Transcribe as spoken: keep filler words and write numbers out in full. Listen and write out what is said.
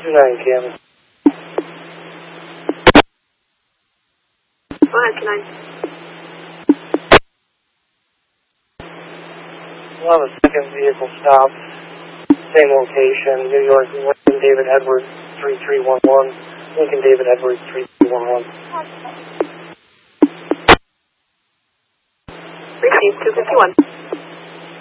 two nine, Cam. Go ahead, two nine. We'll have a second vehicle stop. Same location, New York, Lincoln David Edwards, three three one one. Lincoln David Edwards, three three one one. Received, two fifty-one.